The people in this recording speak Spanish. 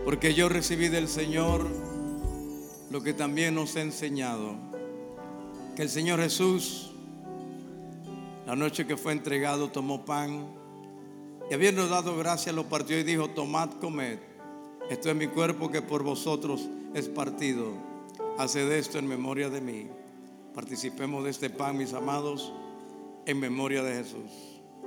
Porque yo recibí del Señor lo que también nos ha enseñado, que el Señor Jesús, la noche que fue entregado, tomó pan y habiendo dado gracias lo partió y dijo: tomad, comed, esto es mi cuerpo que por vosotros es partido, haced esto en memoria de mí. Participemos de este pan, mis amados, en memoria de Jesús.